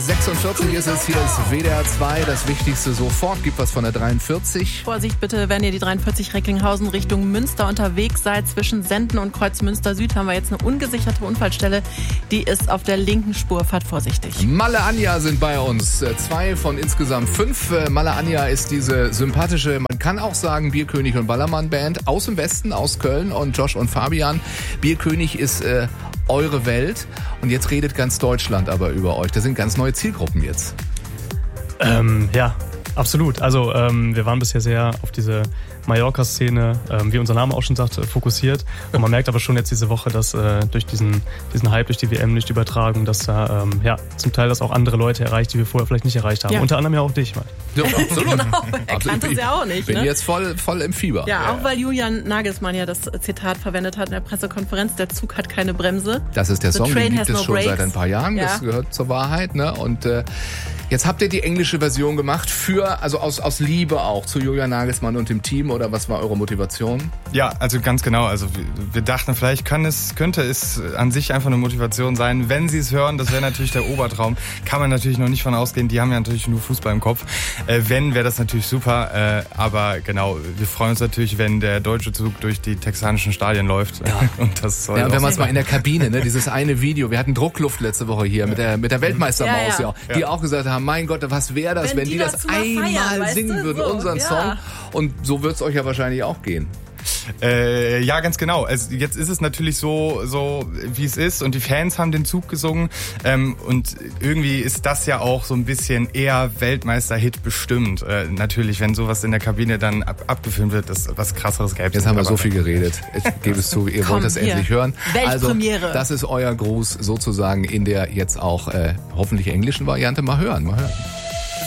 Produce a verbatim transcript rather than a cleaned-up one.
sechsundvierzig ist es, hier ist W D R zwei, das Wichtigste sofort, gibt was von der dreiundvierzig. Vorsicht bitte, wenn ihr die dreiundvierzig Recklinghausen Richtung Münster unterwegs seid, zwischen Senden und Kreuzmünster Süd haben wir jetzt eine ungesicherte Unfallstelle, die ist auf der linken Spur, fahrt vorsichtig. Malle Anja sind bei uns, zwei von insgesamt fünf. Malle Anja ist diese sympathische, man kann auch sagen, Bierkönig und Ballermann Band aus dem Westen, aus Köln, und Josh und Fabian. Bierkönig ist äh, eure Welt und jetzt redet ganz Deutschland aber über euch. Da sind ganz neue Zielgruppen jetzt. Ähm, ja, absolut. Also ähm, wir waren bisher sehr auf diese Mallorca-Szene, ähm, wie unser Name auch schon sagt, fokussiert. Und man merkt aber schon jetzt diese Woche, dass äh, durch diesen, diesen Hype, durch die W M, durch die Übertragung, dass da ähm, ja, zum Teil das auch andere Leute erreicht, die wir vorher vielleicht nicht erreicht haben. Ja. Unter anderem ja auch dich, Mann. Ja, absolut. Genau, er kannte es ja auch nicht. Ich bin ne? jetzt voll, voll im Fieber. Ja, auch weil Julian Nagelsmann ja das Zitat verwendet hat in der Pressekonferenz, der Zug hat keine Bremse. Das ist der The Song, den gibt es no schon breaks. seit ein paar Jahren, ja. Das gehört zur Wahrheit. Ne? Und äh, jetzt habt ihr die englische Version gemacht, für, also aus, aus Liebe auch zu Julian Nagelsmann und dem Team, oder was war eure Motivation? Ja, also ganz genau. Also wir, wir dachten, vielleicht kann es, könnte es an sich einfach eine Motivation sein. Wenn sie es hören, das wäre natürlich der Obertraum. Kann man natürlich noch nicht von ausgehen. Die haben ja natürlich nur Fußball im Kopf. Äh, wenn, wäre das natürlich super. Äh, aber genau, wir freuen uns natürlich, wenn der deutsche Zug durch die texanischen Stadien läuft. Ja. Und das soll ja, und wenn auch man es sein. mal in der Kabine, ne, dieses eine Video, wir hatten Druckluft letzte Woche hier mit der, mit der Weltmeistermaus, ja, ja. ja, die auch gesagt haben, mein Gott, was wäre das, Wenn wenn, die die das dazu mal einmal feiern, singen weißt du, würden, so, unseren ja. Song. Und so wird es euch ja wahrscheinlich auch gehen. Äh, ja, ganz genau. Also jetzt ist es natürlich so, so wie es ist, und die Fans haben den Zug gesungen, ähm, und irgendwie ist das ja auch so ein bisschen eher Weltmeister-Hit bestimmt. Äh, natürlich, wenn sowas in der Kabine dann ab, abgefilmt wird, ist was krasseres gäbe. Jetzt haben wir so viel geredet. Ich gebe es zu, ihr Komm, wollt es hier. endlich hören. Weltpremiere. Also, das ist euer Gruß sozusagen in der jetzt auch äh, hoffentlich englischen Variante. Mal hören, mal hören.